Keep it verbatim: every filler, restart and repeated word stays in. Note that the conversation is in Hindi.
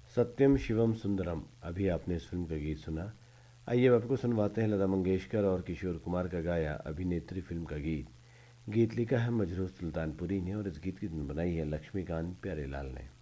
सत्यम शिवम सुंदरम। अभी आपने इस फिल्म का गीत सुना। आइए अब आपको सुनवाते हैं लता मंगेशकर और किशोर कुमार का गाया अभिनेत्री फिल्म का गीत। गीत लिखा है मजरूह सुल्तानपुरी ने और इस गीत की धुन बनाई है लक्ष्मीकांत प्यारेलाल ने।